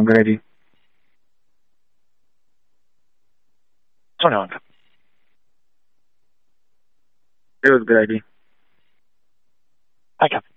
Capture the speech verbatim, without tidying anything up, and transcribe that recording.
good idea. twenty-one. It was a good idea. I got